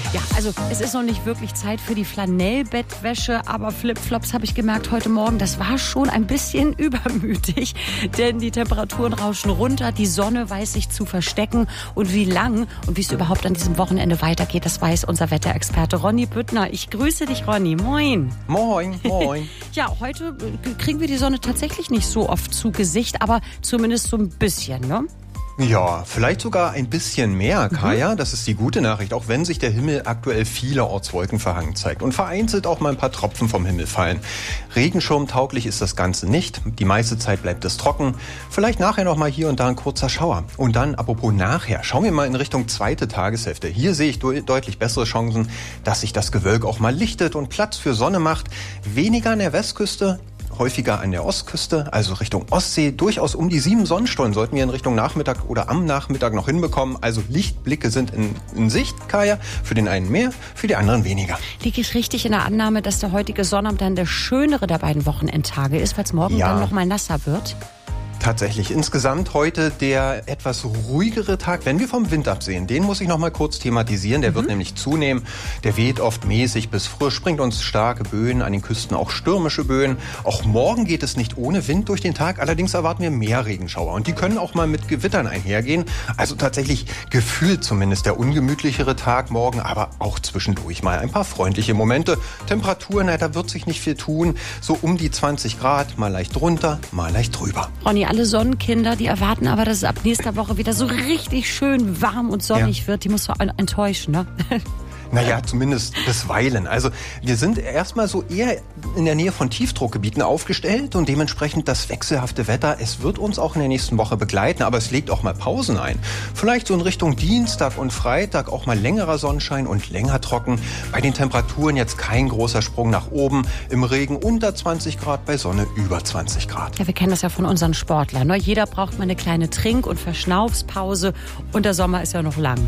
Ja, also es ist noch nicht wirklich Zeit für die Flanellbettwäsche, aber Flipflops habe ich gemerkt heute Morgen, das war schon ein bisschen übermütig, denn die Temperaturen rauschen runter, die Sonne weiß sich zu verstecken und wie lang und wie es überhaupt an diesem Wochenende weitergeht, das weiß unser Wetterexperte Ronny Büttner. Ich grüße dich, Ronny. Moin. Moin, moin. Ja, heute kriegen wir die Sonne tatsächlich nicht so oft zu Gesicht, aber zumindest so ein bisschen, ne? Ja, vielleicht sogar ein bisschen mehr, Kaya. Das ist die gute Nachricht, auch wenn sich der Himmel aktuell vielerorts wolkenverhangen zeigt und vereinzelt auch mal ein paar Tropfen vom Himmel fallen. Regenschirmtauglich ist das Ganze nicht. Die meiste Zeit bleibt es trocken. Vielleicht nachher noch mal hier und da ein kurzer Schauer. Und dann, apropos nachher, schauen wir mal in Richtung zweite Tageshälfte. Hier sehe ich deutlich bessere Chancen, dass sich das Gewölk auch mal lichtet und Platz für Sonne macht. Weniger an der Westküste, häufiger an der Ostküste, also Richtung Ostsee. Durchaus um die 7 Sonnenstunden sollten wir in Richtung Nachmittag oder am Nachmittag noch hinbekommen. Also Lichtblicke sind in Sicht, Kaya. Für den einen mehr, für die anderen weniger. Liege ich richtig in der Annahme, dass der heutige Sonnabend dann der schönere der beiden Wochenendtage ist, weil es morgen dann noch mal nasser wird? Tatsächlich. Insgesamt heute der etwas ruhigere Tag, wenn wir vom Wind absehen. Den muss ich noch mal kurz thematisieren. Der wird nämlich zunehmen. Der weht oft mäßig bis frisch, bringt uns starke Böen, an den Küsten auch stürmische Böen. Auch morgen geht es nicht ohne Wind durch den Tag. Allerdings erwarten wir mehr Regenschauer. Und die können auch mal mit Gewittern einhergehen. Also tatsächlich gefühlt zumindest der ungemütlichere Tag morgen, aber auch zwischendurch mal ein paar freundliche Momente. Temperaturen, da wird sich nicht viel tun. So um die 20 Grad, mal leicht runter, mal leicht drüber. Ronny, alle Sonnenkinder, die erwarten aber, dass es ab nächster Woche wieder so richtig schön warm und sonnig wird. Die muss so enttäuschen, ne? Naja, zumindest bisweilen. Also wir sind erstmal so eher in der Nähe von Tiefdruckgebieten aufgestellt und dementsprechend das wechselhafte Wetter, es wird uns auch in der nächsten Woche begleiten, aber es legt auch mal Pausen ein. Vielleicht so in Richtung Dienstag und Freitag auch mal längerer Sonnenschein und länger trocken. Bei den Temperaturen jetzt kein großer Sprung nach oben. Im Regen unter 20 Grad, bei Sonne über 20 Grad. Ja, wir kennen das ja von unseren Sportlern, ne? Jeder braucht mal eine kleine Trink- und Verschnaufspause und der Sommer ist ja noch lang.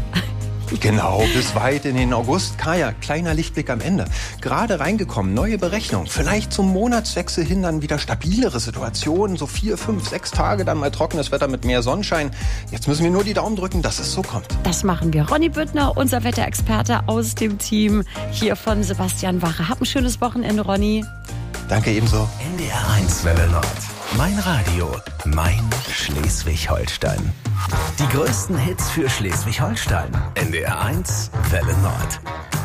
Genau, bis weit in den August. Kaya, kleiner Lichtblick am Ende. Gerade reingekommen, neue Berechnung. Vielleicht zum Monatswechsel hin dann wieder stabilere Situationen. So 4, 5, 6 Tage dann mal trockenes Wetter mit mehr Sonnenschein. Jetzt müssen wir nur die Daumen drücken, dass es so kommt. Das machen wir. Ronny Büttner, unser Wetterexperte aus dem Team hier von Sebastian Wache. Hab ein schönes Wochenende, Ronny. Danke ebenso. NDR 1 Welle Nord. Mein Radio, mein Schleswig-Holstein. Die größten Hits für Schleswig-Holstein. NDR 1 Welle Nord.